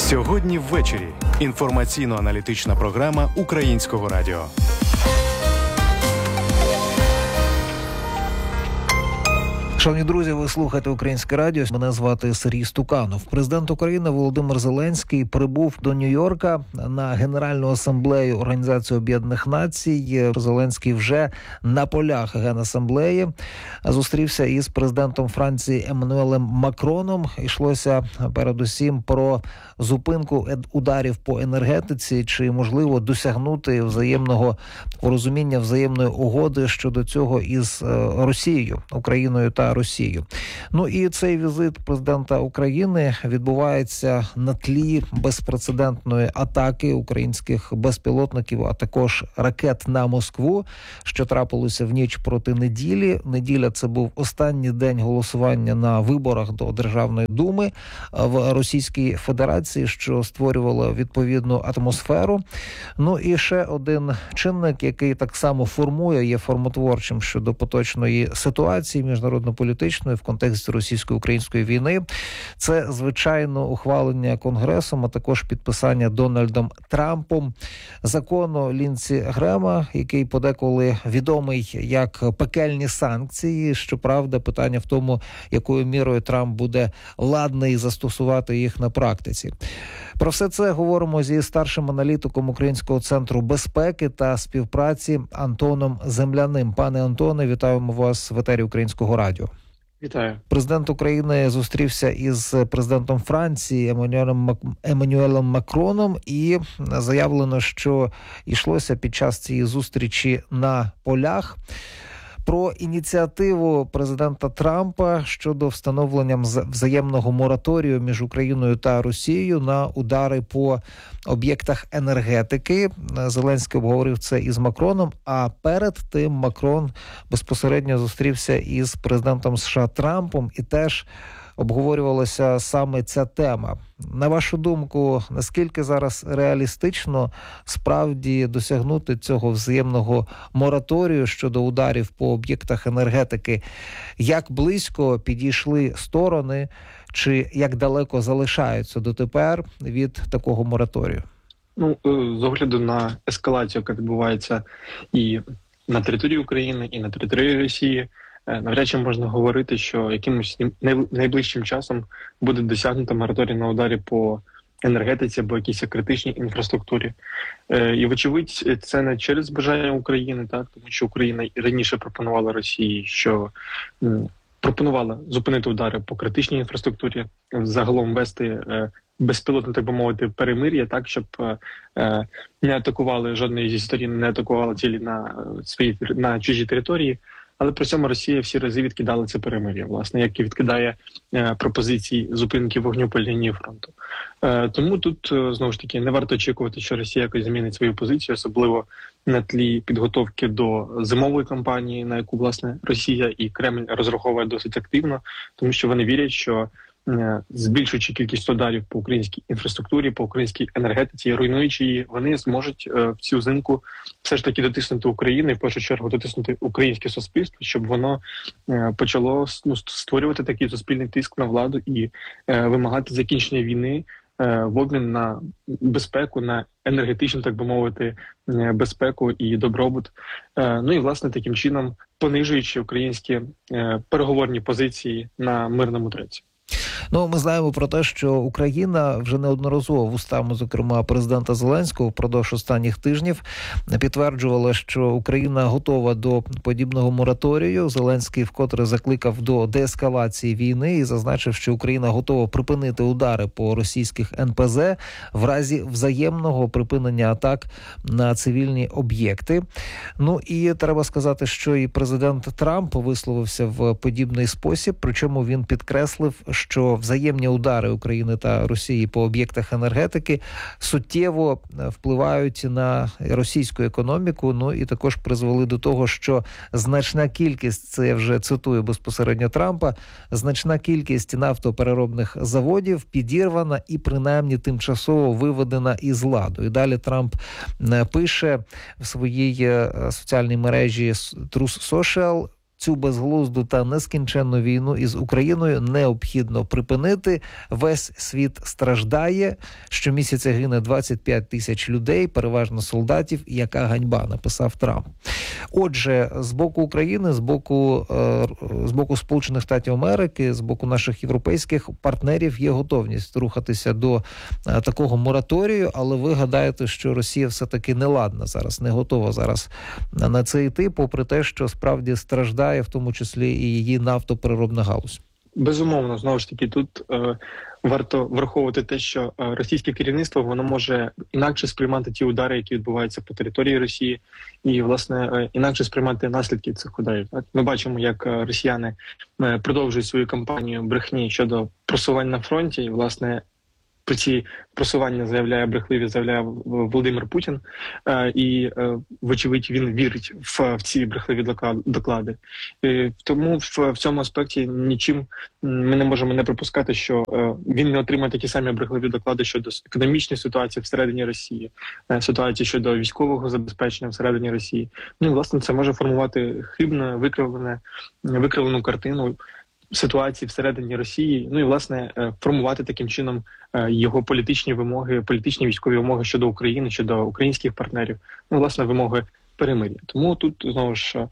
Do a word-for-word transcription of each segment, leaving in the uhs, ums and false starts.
Сьогодні ввечері. Інформаційно-аналітична програма Українського радіо. Шановні друзі, ви слухаєте Українське радіо. Мене звати Сергій Стуканов. Президент України Володимир Зеленський прибув до Нью-Йорка на Генеральну асамблею Організації Об'єднаних Націй. Зеленський вже на полях Генасамблеї зустрівся із президентом Франції Еммануелем Макроном. Йшлося передусім про зупинку ударів по енергетиці, чи можливо досягнути взаємного порозуміння, взаємної угоди щодо цього із Росією, Україною та Росією. Ну і цей візит президента України відбувається на тлі безпрецедентної атаки українських безпілотників, а також ракет на Москву, що трапилося в ніч проти неділі. Неділя – це був останній день голосування на виборах до Державної думи в Російській Федерації, що створювало відповідну атмосферу. Ну і ще один чинник, який так само формує, є формотворчим щодо поточної ситуації міжнародно-політичної в контексті російсько-української війни. Це, звичайно, ухвалення Конгресом, а також підписання Дональдом Трампом закону Лінці Грема, який подеколи відомий як пекельні санкції. Щоправда, питання в тому, якою мірою Трамп буде ладний застосувати їх на практиці. Про все це говоримо зі старшим аналітиком Українського центру безпеки та співпраці Антоном Земляним. Пане Антоне, вітаємо вас в етері Українського радіо. Вітаю. Президент України зустрівся із президентом Франції Еммануелем, Еммануелем Макроном, і заявлено, що йшлося під час цієї зустрічі на полях про ініціативу президента Трампа щодо встановлення взаємного мораторію між Україною та Росією на удари по об'єктах енергетики. Зеленський обговорив це із Макроном, а перед тим Макрон безпосередньо зустрівся із президентом США Трампом, і теж обговорювалася саме ця тема. На вашу думку, наскільки зараз реалістично справді досягнути цього взаємного мораторію щодо ударів по об'єктах енергетики? Як близько підійшли сторони, чи як далеко залишаються дотепер від такого мораторію? Ну, з огляду на ескалацію, яка відбувається і на території України, і на території Росії, навряд чи можна говорити, що якимось найближчим часом буде досягнуто мораторій на ударі по енергетиці або якійсь критичній інфраструктурі. І, вочевидь, це не через бажання України, так, тому що Україна раніше пропонувала Росії, що пропонувала зупинити удари по критичній інфраструктурі, загалом вести безпілотне, так би мовити, перемир'я, так, щоб не атакували жодної зі сторін, не атакували цілі на свої на чужій території. Але при цьому Росія всі рази відкидала це перемир'я, власне, як і відкидає е, пропозиції зупинки вогню по лінії фронту. Е, тому тут, е, знову ж таки, не варто очікувати, що Росія якось змінить свою позицію, особливо на тлі підготовки до зимової кампанії, на яку, власне, Росія і Кремль розраховує досить активно, тому що вони вірять, що збільшуючи кількість ударів по українській інфраструктурі, по українській енергетиці, руйнуючи її, вони зможуть в цю зимку все ж таки дотиснути Україну і в першу чергу дотиснути українське суспільство, щоб воно почало, ну, створювати такий суспільний тиск на владу і вимагати закінчення війни в обмін на безпеку, на енергетичну, так би мовити, безпеку і добробут. Ну і, власне, таким чином понижуючи українські переговорні позиції на мирному треці. Ну, ми знаємо про те, що Україна вже неодноразово вустами, зокрема, президента Зеленського впродовж останніх тижнів підтверджувала, що Україна готова до подібного мораторію. Зеленський вкотре закликав до деескалації війни і зазначив, що Україна готова припинити удари по російських ен пе зе в разі взаємного припинення атак на цивільні об'єкти. Ну і треба сказати, що і президент Трамп висловився в подібний спосіб, причому він підкреслив, що взаємні удари України та Росії по об'єктах енергетики суттєво впливають на російську економіку, ну і також призвели до того, що значна кількість, це я вже цитую безпосередньо Трампа, значна кількість нафтопереробних заводів підірвана і принаймні тимчасово виведена із ладу. І далі Трамп пише в своїй соціальній мережі Truth Social: цю безглузду та нескінченну війну із Україною необхідно припинити. Весь світ страждає. Щомісяця гине двадцять п'ять тисяч людей, переважно солдатів. Яка ганьба, написав Трамп. Отже, з боку України, з боку, з боку Сполучених Штатів Америки, з боку наших європейських партнерів є готовність рухатися до такого мораторію, але ви гадаєте, що Росія все-таки не ладна зараз, не готова зараз на це йти, попри те, що справді страждає, в тому числі і її нафтопереробна галузь? Безумовно, знову ж таки, тут е, варто враховувати те, що е, російське керівництво, воно може інакше сприймати ті удари, які відбуваються по території Росії, і, власне, е, інакше сприймати наслідки цих ударів. Так? Ми бачимо, як е, росіяни е, продовжують свою кампанію брехні щодо просувань на фронті, і, власне, про ці просування заявляє брехливі, заявляє Володимир Путін, е, і, е, вочевидь, він вірить в, в ці брехливі доклади. Е, тому в, в цьому аспекті нічим ми не можемо не припускати, що е, він не отримає такі самі брехливі доклади щодо економічної ситуації всередині Росії, е, ситуації щодо військового забезпечення всередині Росії. Ну і, власне, це може формувати хибну, викривлене, викривлену картину ситуації всередині Росії, ну і, власне, формувати таким чином його політичні вимоги, політичні військові вимоги щодо України, щодо українських партнерів, ну, власне, вимоги перемир'я. Тому тут, знову ж,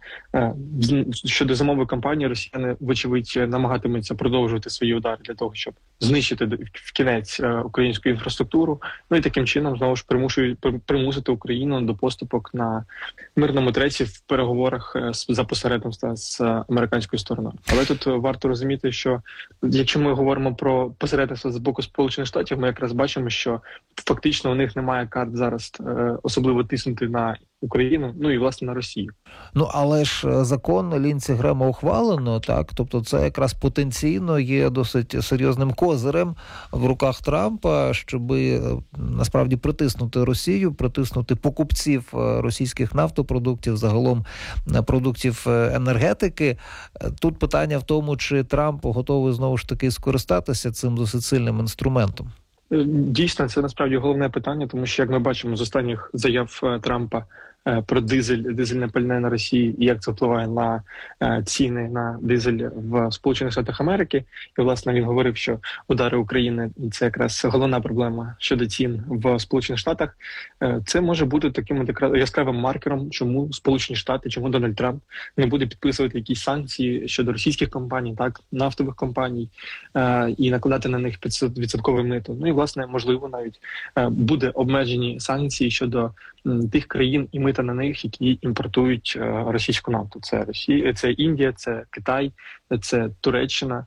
щодо зимової кампанії, росіяни, вочевидь, намагатимуться продовжувати свої удари для того, щоб знищити в кінець українську інфраструктуру, ну і таким чином, знову ж, примушують примусити Україну до поступок на мирному треці в переговорах за посередництва з американською стороною. Але тут варто розуміти, що якщо ми говоримо про посередництво з боку Сполучених Штатів, ми якраз бачимо, що фактично у них немає карт зараз особливо тиснути на Україну, ну і, власне, на Росію. Ну, але ж закон Лінці Грема ухвалено, так? Тобто це якраз потенційно є досить серйозним козирем в руках Трампа, щоб насправді притиснути Росію, притиснути покупців російських нафтопродуктів, загалом продуктів енергетики. Тут питання в тому, чи Трамп готовий знову ж таки скористатися цим досить сильним інструментом. Дійсно, це насправді головне питання, тому що, як ми бачимо з останніх заяв Трампа про дизель, дизельне пальне на Росії і як це впливає на ціни на дизель в Сполучених Штатах Америки. І, власне, він говорив, що удари України – це якраз головна проблема щодо цін в Сполучених Штатах. Це може бути таким яскравим маркером, чому Сполучені Штати, чому Дональд Трамп не буде підписувати якісь санкції щодо російських компаній, так, нафтових компаній, і накладати на них відсоткове мито. Ну і, власне, можливо, навіть буде обмежені санкції щодо тих країн і мита на них, які імпортують російську нафту. Це Росія, це Індія, це Китай, це Туреччина.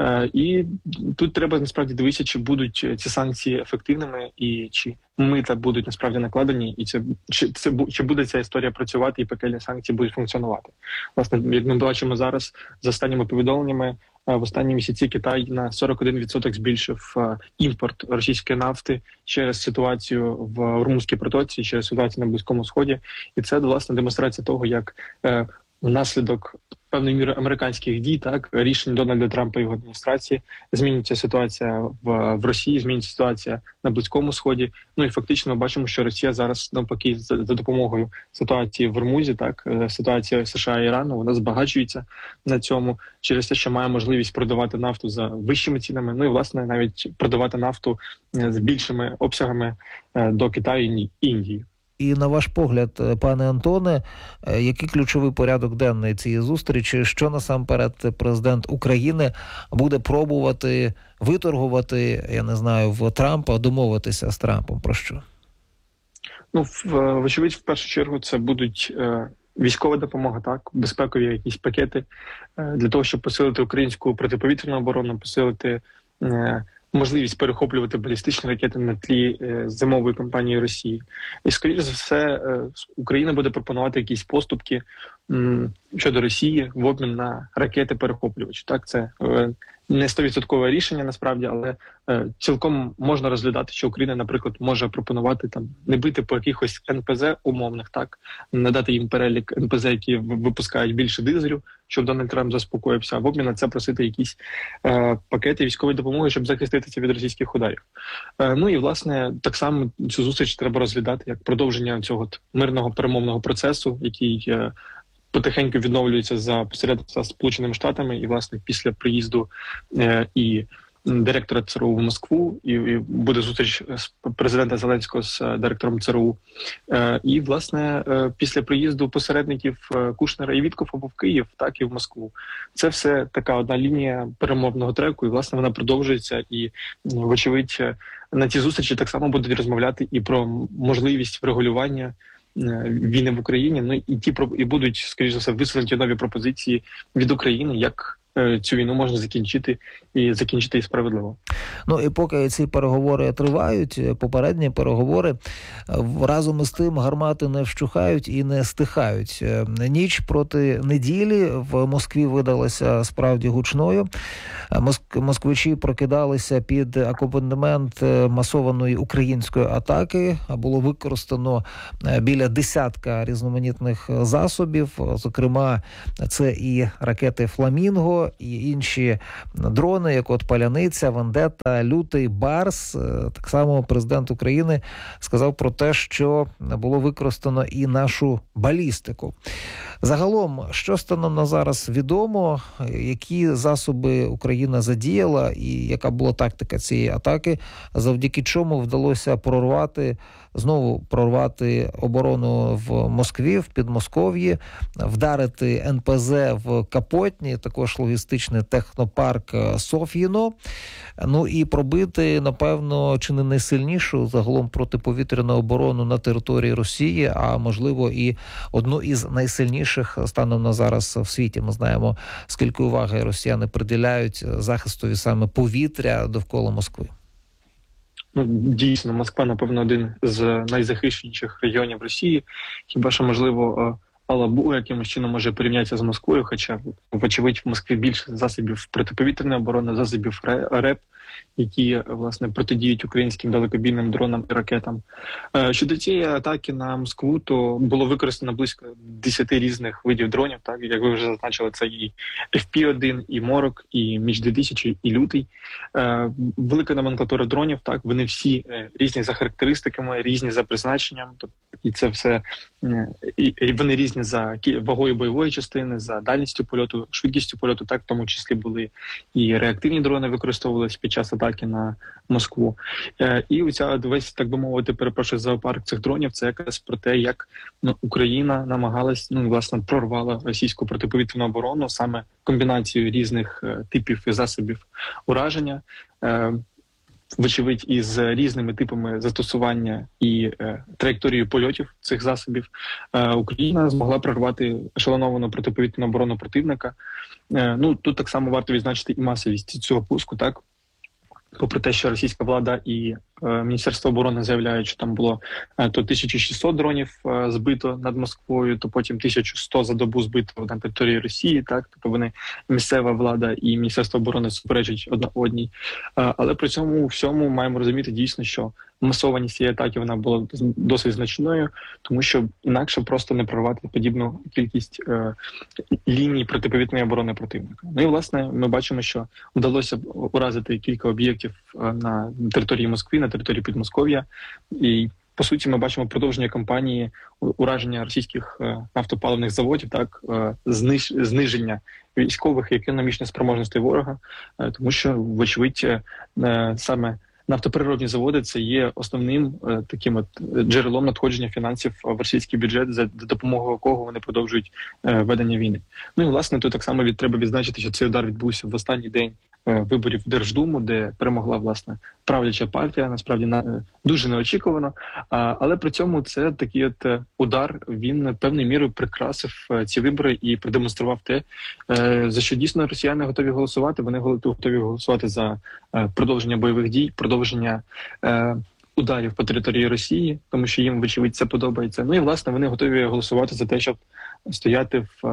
І тут треба насправді дивитися, чи будуть ці санкції ефективними і чи мита будуть насправді накладені, і це чи це чи буде ця історія працювати, і пекельні санкції будуть функціонувати. Власне, як ми бачимо зараз, за останніми повідомленнями, в останні місяці Китай на сорок один відсоток збільшив імпорт російської нафти через ситуацію в Румунській протоці, через ситуацію на Близькому Сході. І це, власне, демонстрація того, як е, внаслідок певної міри американських дій, так, рішень Дональда Трампа і його адміністрації, змінюється ситуація в, в Росії, змінюється ситуація на Близькому Сході. Ну і фактично ми бачимо, що Росія зараз, навпаки, за, за допомогою ситуації в Ормузі, так, ситуація США і Ірану, вона збагачується на цьому через те, що має можливість продавати нафту за вищими цінами, ну і, власне, навіть продавати нафту з більшими обсягами до Китаю і Індії. І на ваш погляд, пане Антоне, який ключовий порядок денний цієї зустрічі, що насамперед президент України буде пробувати виторгувати, я не знаю, в Трампа, домовитися з Трампом про що? Ну, вочевидь, в першу чергу це будуть е, військова допомога, так, безпекові якісь пакети е, для того, щоб посилити українську протиповітряну оборону, посилити е, можливість перехоплювати балістичні ракети на тлі е, зимової кампанії Росії. І, скоріш за все, е, Україна буде пропонувати якісь поступки м, щодо Росії в обмін на ракети-перехоплювачі. Так, це е, не сто відсотків рішення, насправді, але е, цілком можна розглядати, що Україна, наприклад, може пропонувати там не бити по якихось ен пе зе умовних, так, надати їм перелік ен пе зе, які випускають більше дизелю, щоб Дональд Трамп заспокоївся, а в обмін на це просити якісь е, пакети військової допомоги, щоб захиститися від російських ударів. Е, ну і, власне, так само цю зустріч треба розглядати як продовження цього мирного перемовного процесу, який е, потихеньку відновлюється за посередництва Сполученими Штатами, і власне після приїзду е, і директора ЦРУ в Москву, і, і буде зустріч з президента Зеленського з директором ЦРУ. Е, і, власне, е, після приїзду посередників Кушнера і Віткофа в Київ, так і в Москву. Це все така одна лінія перемовного треку, і, власне, вона продовжується. І, вочевидь, на ці зустрічі так само будуть розмовляти і про можливість врегулювання війни в Україні. Ну і ті і будуть, скоріш за все, висунуті нові пропозиції від України, як цю війну можна закінчити і закінчити і справедливо. Ну і поки ці переговори тривають, попередні переговори, разом із тим гармати не вщухають і не стихають. Ніч проти неділі в Москві видалася справді гучною. Москвичі прокидалися під акомпанемент масованої української атаки. Було використано біля десятка різноманітних засобів, зокрема, це і ракети «Фламінго», і інші дрони, як от «Паляниця», «Вендета», «Лютий», «Барс». Так само президент України сказав про те, що було використано і нашу балістику. Загалом, що станом на зараз відомо, які засоби Україна задіяла і яка була тактика цієї атаки, завдяки чому вдалося прорвати, знову прорвати оборону в Москві, в Підмосков'ї, вдарити ен пе зет в Капотні, також логістичний технопарк Соф'їно, ну і пробити, напевно, чи не найсильнішу загалом протиповітряну оборону на території Росії, а можливо і одну із найсильніших станом на зараз в світі. Ми знаємо, скільки уваги росіяни приділяють захистові саме повітря довкола Москви. Ну, дійсно, Москва, напевно, один з найзахищеніших регіонів Росії. Хіба що, можливо, Алабу якимось чином може порівнятися з Москвою, хоча, вочевидь, в Москві більше засобів протиповітряної оборони, засобів РЕП, які, власне, протидіють українським далекобійним дронам і ракетам. Щодо цієї атаки на Москву, то було використано близько десяти різних видів дронів, так, як ви вже зазначили, це і еф пі один, і Морок, і Міч дві тисячі, і Лютий. Велика номенклатура дронів, так, вони всі різні за характеристиками, різні за призначенням, і це все, і вони різні за вагою бойової частини, за дальністю польоту, швидкістю польоту, так, в тому числі були і реактивні дрони використовувалися під час атаки на Москву. І оця весь, так би мовити, перепрошую, зоопарк цих дронів, це якраз про те, як ну, Україна намагалась, ну, власне, прорвала російську протиповітряну оборону, саме комбінацією різних типів і засобів ураження, вочевидь, із різними типами застосування і е, траєкторією польотів цих засобів, е, Україна змогла прорвати ешелоновану протиповітряну оборону противника. Е, ну, тут так само варто відзначити і масовість цього пуску, так? Попри те, що російська влада і е, Міністерство оборони заявляють, що там було е, то тисяча шістсот дронів е, збито над Москвою, то потім тисяча сто за добу збито на території Росії, так, тобто вони, місцева влада і Міністерство оборони суперечать одна одній. Е, але при цьому всьому маємо розуміти дійсно, що масованість цієї атаки вона була досить значною, тому що інакше просто не прорвати подібну кількість е, ліній протиповітряної оборони противника. Ну і, власне, ми бачимо, що вдалося уразити кілька об'єктів е, на території Москви, на території Підмосков'я. І, по суті, ми бачимо продовження кампанії ураження російських е, нафтопаливних заводів, так, е, зниж, зниження військових і економічних спроможностей ворога, е, тому що, вочевидь, е, саме нафтопереробні заводи – це є основним е, таким от джерелом надходження фінансів в російський бюджет, за допомогою якого вони продовжують е, ведення війни. Ну і, власне, тут так само від, треба відзначити, що цей удар відбувся в останній день е, виборів в Держдуму, де перемогла, власне, правляча партія, насправді, на, дуже неочікувано. А, але при цьому це такий от удар, він певною мірою прикрасив ці вибори і продемонстрував те, е, за що дійсно росіяни готові голосувати. Вони готові голосувати за е, продовження бойових дій, продовження е, ударів по території Росії, тому що їм, вочевидь, це подобається. Ну і, власне, вони готові голосувати за те, щоб стояти в,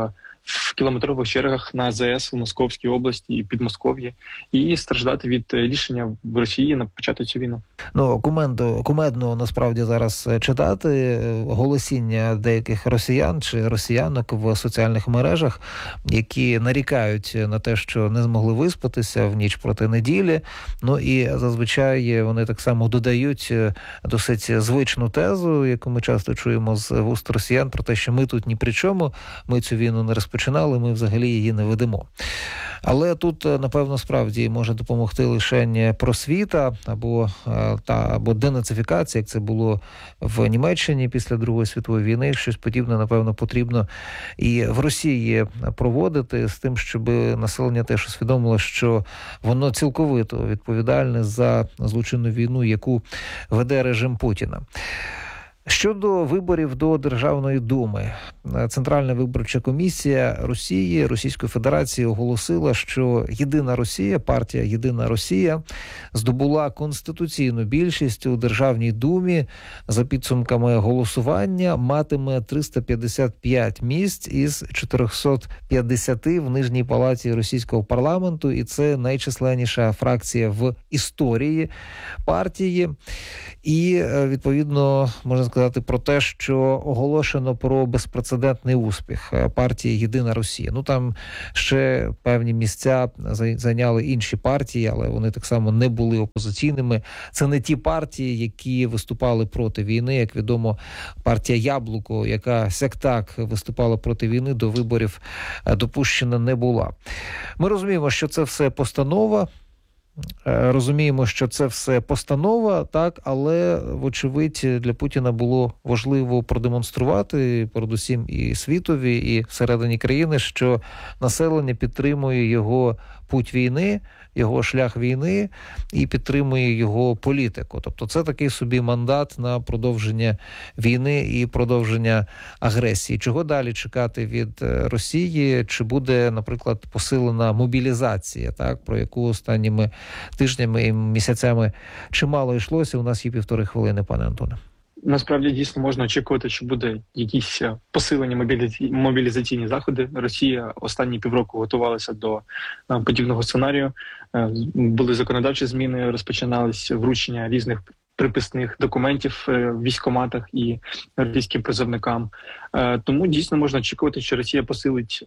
в кілометрових чергах на АЗС в Московській області і Підмосков'ї і страждати від рішення в Росії на почати цю війну. Ну, кумедно, кумедно насправді зараз читати голосіння деяких росіян чи росіянок в соціальних мережах, які нарікають на те, що не змогли виспатися в ніч проти неділі. Ну і зазвичай вони так само додають досить звичну тезу, яку ми часто чуємо з вуст росіян, про те, що ми тут ні при чому, ми цю війну не розпочинали, ми взагалі її не ведемо. Але тут, напевно, справді може допомогти лише просвіта або, та, або денацифікація, як це було в Німеччині після Другої світової війни. Щось подібне, напевно, потрібно і в Росії проводити з тим, щоб населення теж усвідомило, що воно цілковито відповідальне за злочинну війну, яку веде режим Путіна. Щодо виборів до Державної думи, Центральна виборча комісія Росії, Російської Федерації оголосила, що Єдина Росія, партія Єдина Росія, здобула конституційну більшість у Державній думі. За підсумками голосування матиме триста п'ятдесят п'ять місць із чотириста п'ятдесят в Нижній палаті російського парламенту, і це найчисленніша фракція в історії партії. І, відповідно, можна сказати про те, що оголошено про безпрецедентний успіх партії «Єдина Росія». Ну, там ще певні місця зайняли інші партії, але вони так само не були опозиційними. Це не ті партії, які виступали проти війни. Як відомо, партія «Яблуко», яка сяк-так виступала проти війни, до виборів допущена не була. Ми розуміємо, що це все постанова. Розуміємо, що це все постанова, так, але, вочевидь, для Путіна було важливо продемонструвати, передусім і світові, і всередині країни, що населення підтримує його путь війни, його шлях війни і підтримує його політику. Тобто це такий собі мандат на продовження війни і продовження агресії. Чого далі чекати від Росії? Чи буде, наприклад, посилена мобілізація, так, про яку останніми тижнями і місяцями чимало йшлося? У нас є півтори хвилини, пане Антоне. Насправді, дійсно, можна очікувати, що буде якісь посилені мобілізаційні заходи. Росія останні півроку готувалася до подібного сценарію. Були законодавчі зміни, розпочиналися вручення різних приписних документів в військкоматах і російським призовникам. Тому дійсно можна очікувати, що Росія посилить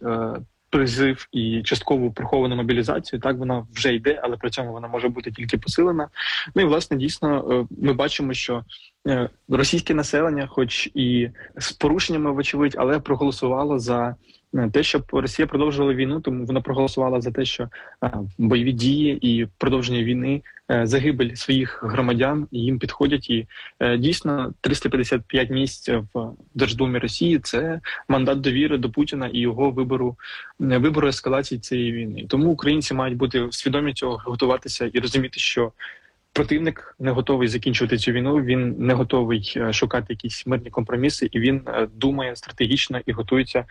призив і часткову приховану мобілізацію. Так, вона вже йде, але при цьому вона може бути тільки посилена. Ну і, власне, дійсно, ми бачимо, що російське населення, хоч і з порушеннями, вочевидь, але проголосувало за те, щоб Росія продовжувала війну, тому вона проголосувала за те, що бойові дії і продовження війни, загибель своїх громадян їм підходять. І дійсно триста п'ятдесят п'ять місць в Держдумі Росії – це мандат довіри до Путіна і його вибору, вибору ескалації цієї війни. Тому українці мають бути свідомі цього, готуватися і розуміти, що противник не готовий закінчувати цю війну, він не готовий шукати якісь мирні компроміси, і він думає стратегічно і готується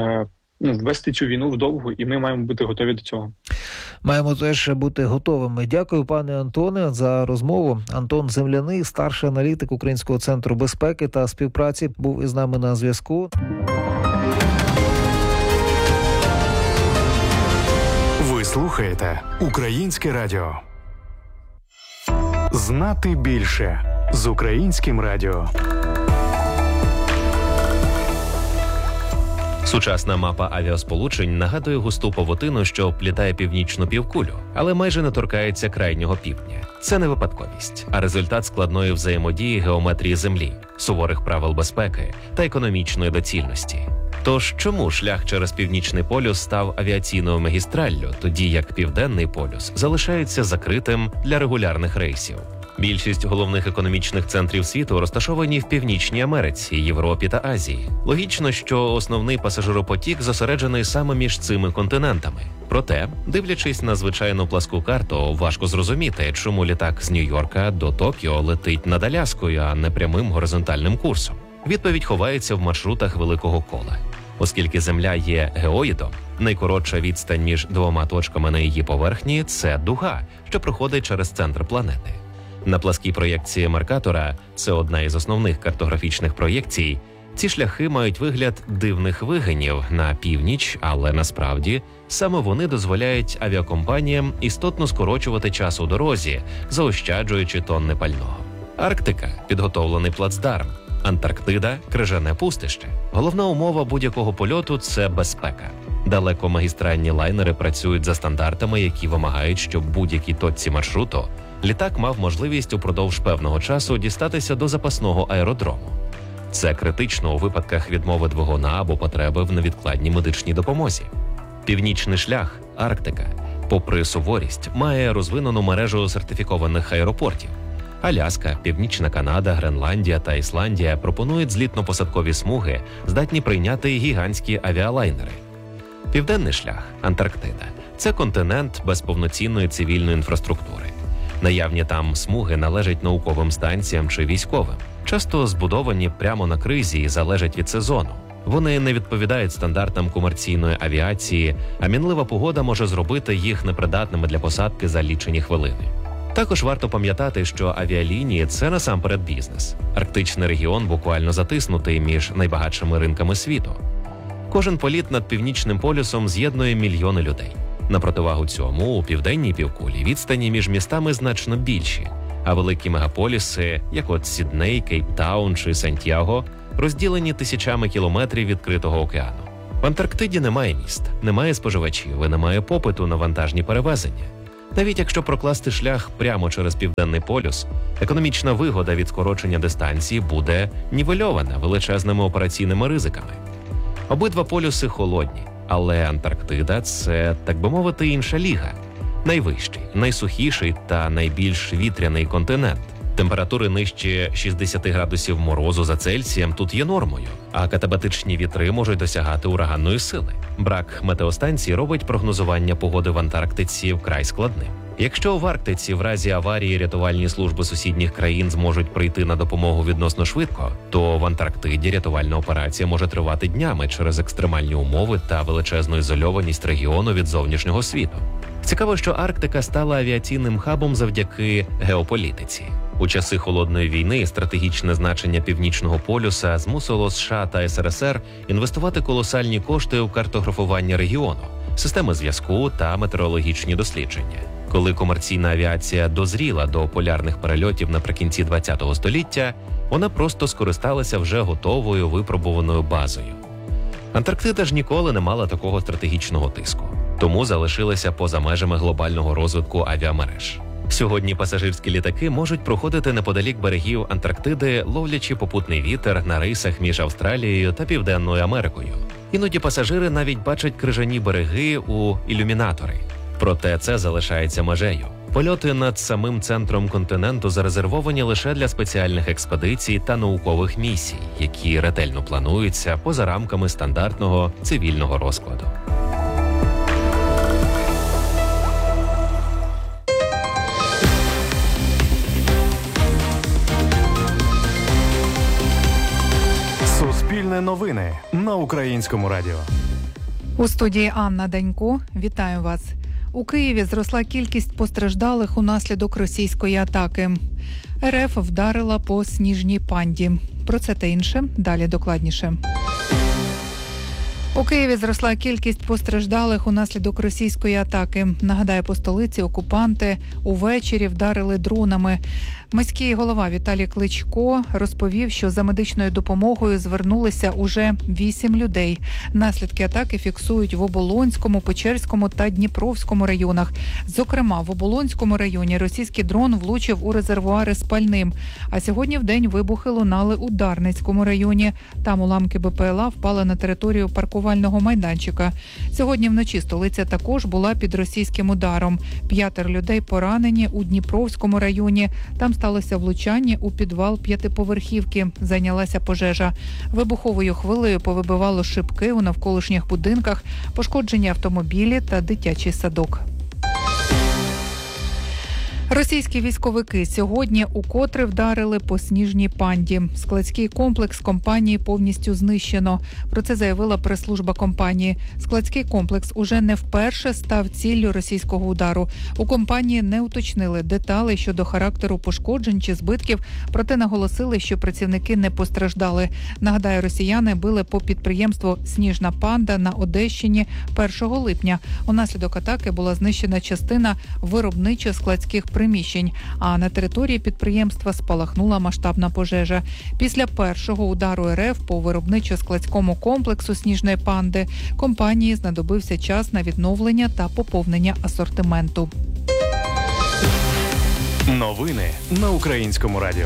ну, ввести цю війну вдовгу, і ми маємо бути готові до цього. Маємо теж бути готовими. Дякую, пане Антоне, за розмову. Антон Земляний, старший аналітик Українського центру безпеки та співпраці, був із нами на зв'язку. Ви слухаєте Українське радіо. Знати більше з Українським радіо. Сучасна мапа авіасполучень нагадує густу павутину, що оплітає північну півкулю, але майже не торкається крайнього півдня. Це не випадковість, а результат складної взаємодії геометрії Землі, суворих правил безпеки та економічної доцільності. Тож чому шлях через Північний полюс став авіаційною магістраллю, тоді як Південний полюс залишається закритим для регулярних рейсів? Більшість головних економічних центрів світу розташовані в Північній Америці, Європі та Азії. Логічно, що основний пасажиропотік зосереджений саме між цими континентами. Проте, дивлячись на звичайну пласку карту, важко зрозуміти, чому літак з Нью-Йорка до Токіо летить над Аляскою, а не прямим горизонтальним курсом. Відповідь ховається в маршрутах Великого кола. Оскільки Земля є геоїдом, найкоротша відстань між двома точками на її поверхні – це дуга, що проходить через центр планети. На пласкій проєкції Меркатора, це одна із основних картографічних проєкцій, Ці шляхи мають вигляд дивних вигинів на північ, але насправді саме вони дозволяють авіакомпаніям істотно скорочувати час у дорозі, заощаджуючи тонни пального. Арктика – підготовлений плацдарм. Антарктида – крижане пустище. Головна умова будь-якого польоту – це безпека. Далекомагістральні лайнери працюють за стандартами, які вимагають, щоб будь-якій точці маршруту літак мав можливість упродовж певного часу дістатися до запасного аеродрому. Це критично у випадках відмови двигуна або потреби в невідкладній медичній допомозі. Північний шлях – Арктика, попри суворість, має розвинену мережу сертифікованих аеропортів. Аляска, Північна Канада, Гренландія та Ісландія пропонують злітно-посадкові смуги, здатні прийняти гігантські авіалайнери. Південний шлях – Антарктида – це континент без повноцінної цивільної інфраструктури. Наявні там смуги належать науковим станціям чи військовим. Часто збудовані прямо на кризі і залежать від сезону. Вони не відповідають стандартам комерційної авіації, а мінлива погода може зробити їх непридатними для посадки за лічені хвилини. Також варто пам'ятати, що авіалінії – це насамперед бізнес. Арктичний регіон буквально затиснутий між найбагатшими ринками світу. Кожен політ над Північним полюсом з'єднує мільйони людей. На противагу цьому, у південній півкулі відстані між містами значно більші, а великі мегаполіси, як от Сідней, Кейптаун чи Сантьяго, розділені тисячами кілометрів відкритого океану. В Антарктиді немає міст, немає споживачів і немає попиту на вантажні перевезення. Навіть якщо прокласти шлях прямо через Південний полюс, економічна вигода від скорочення дистанції буде нівельована величезними операційними ризиками. Обидва полюси холодні, але Антарктида – це, так би мовити, інша ліга. Найвищий, найсухіший та найбільш вітряний континент. Температури нижче шістдесят градусів морозу за Цельсієм тут є нормою, а катабатичні вітри можуть досягати ураганної сили. Брак метеостанцій робить прогнозування погоди в Антарктиці вкрай складним. Якщо в Арктиці в разі аварії рятувальні служби сусідніх країн зможуть прийти на допомогу відносно швидко, то в Антарктиді рятувальна операція може тривати днями через екстремальні умови та величезну ізольованість регіону від зовнішнього світу. Цікаво, що Арктика стала авіаційним хабом завдяки геополітиці. У часи Холодної війни стратегічне значення Північного полюса змусило США та ес ер ес ер інвестувати колосальні кошти у картографування регіону, системи зв'язку та метеорологічні дослідження. Коли комерційна авіація дозріла до полярних перельотів наприкінці ХХ століття, вона просто скористалася вже готовою випробуваною базою. Антарктида ж ніколи не мала такого стратегічного тиску, тому залишилася поза межами глобального розвитку авіамереж. Сьогодні пасажирські літаки можуть проходити неподалік берегів Антарктиди, ловлячи попутний вітер на рейсах між Австралією та Південною Америкою. Іноді пасажири навіть бачать крижані береги у ілюмінатори. Проте це залишається межею. Польоти над самим центром континенту зарезервовані лише для спеціальних експедицій та наукових місій, які ретельно плануються поза рамками стандартного цивільного розкладу. Суспільне новини на Українському радіо. У студії Анна Данько. Вітаю вас. У Києві зросла кількість постраждалих унаслідок російської атаки. ер еф вдарила по Сніжній Панді. Про це та інше далі докладніше. У Києві зросла кількість постраждалих унаслідок російської атаки. Нагадаю, по столиці окупанти увечері вдарили дронами. Міський голова Віталій Кличко розповів, що за медичною допомогою звернулися уже вісім людей. Наслідки атаки фіксують в Оболонському, Печерському та Дніпровському районах. Зокрема, в Оболонському районі російський дрон влучив у резервуари з пальним. А сьогодні вдень вибухи лунали у Дарницькому районі. Там уламки бе пе ел а впали на територію паркувального майданчика. Сьогодні вночі столиця також була під російським ударом. П'ятеро людей поранені у Дніпровському районі. Там сталося влучання у підвал п'ятиповерхівки. Зайнялася пожежа. Вибуховою хвилею повибивало шибки у навколишніх будинках, пошкоджені автомобілі та дитячий садок. Російські військовики сьогодні укотре вдарили по Сніжній Панді. Складський комплекс компанії повністю знищено. Про це заявила прес-служба компанії. Складський комплекс уже не вперше став ціллю російського удару. У компанії не уточнили деталей щодо характеру пошкоджень чи збитків, проте наголосили, що працівники не постраждали. Нагадаю, росіяни били по підприємству «Сніжна Панда» на Одещині першого липня. Унаслідок атаки була знищена частина виробничо-складських приміщень, а на території підприємства спалахнула масштабна пожежа. Після першого удару РФ по виробничо-складському комплексу «Сніжної Панди» компанії знадобився час на відновлення та поповнення асортименту. Новини на Українському радіо.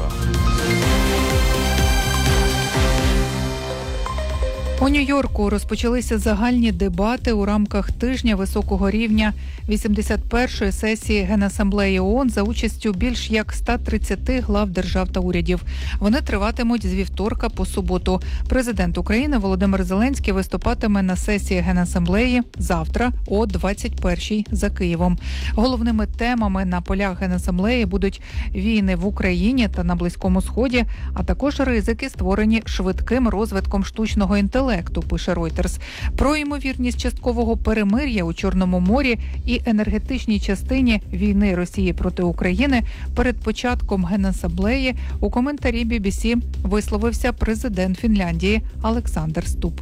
У Нью-Йорку розпочалися загальні дебати у рамках тижня високого рівня вісімдесят першої сесії Генасамблеї ООН за участю більш як ста тридцяти глав держав та урядів. Вони триватимуть з вівторка по суботу. Президент України Володимир Зеленський виступатиме на сесії Генасамблеї завтра о двадцять першій за Києвом. Головними темами на полях Генасамблеї будуть війни в Україні та на Близькому Сході, а також ризики, створені швидким розвитком штучного інтелекту. Пише Reuters. Про ймовірність часткового перемир'я у Чорному морі і енергетичній частині війни Росії проти України перед початком Генасамблеї у коментарі бі бі сі висловився президент Фінляндії Олександр Ступ.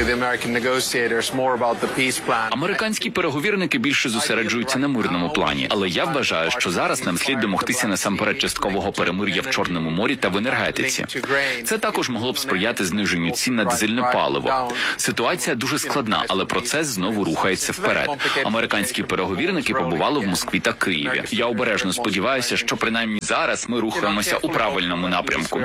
Американські переговірники більше зосереджуються на мирному плані, але я вважаю, що зараз нам слід домогтися насамперед часткового перемир'я в Чорному морі та в енергетиці. Це також могло б сприяти зниженню цін на дизельне паливо. Ситуація дуже складна, але процес знову рухається вперед. Американські переговірники побували в Москві та Києві. Я обережно сподіваюся, що принаймні зараз ми рухаємося у правильному напрямку.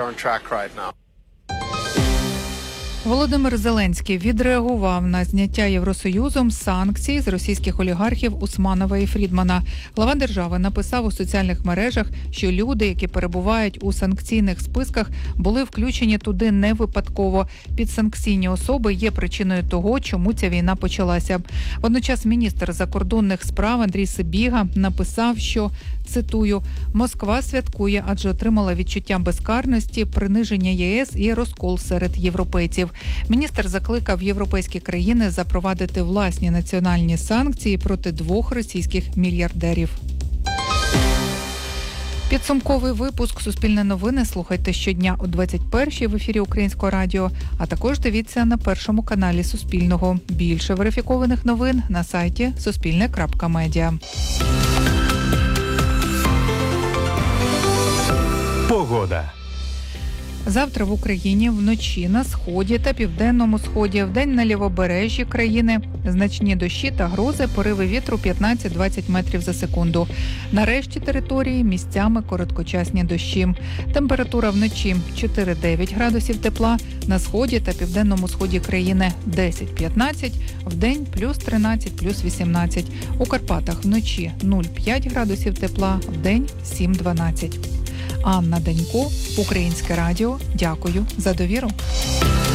Володимир Зеленський відреагував на зняття Євросоюзом санкцій з російських олігархів Усманова і Фрідмана. Глава держави написав у соціальних мережах, що люди, які перебувають у санкційних списках, були включені туди не випадково. Підсанкційні особи є причиною того, чому ця війна почалася. Водночас міністр закордонних справ Андрій Сибіга написав, що, цитую, «Москва святкує, адже отримала відчуття безкарності, приниження ЄС і розкол серед європейців». Міністр закликав європейські країни запровадити власні національні санкції проти двох російських мільярдерів. Підсумковий випуск «Суспільне новини» слухайте щодня о двадцять першій в ефірі Українського радіо, а також дивіться на першому каналі Суспільного. Більше верифікованих новин на сайті суспільне крапка медіа. Погода. Завтра в Україні вночі на сході та південному сході, вдень на лівобережжі країни значні дощі та грози, пориви вітру п'ятнадцять-двадцять метрів за секунду. На решті території місцями короткочасні дощі. Температура вночі чотири-дев'ять градусів тепла, на сході та південному сході країни десять-п'ятнадцять, вдень плюс тринадцять, плюс вісімнадцять. У Карпатах вночі нуль-п'ять градусів тепла, вдень сім-дванадцять. Анна Данько, Українське радіо. Дякую за довіру.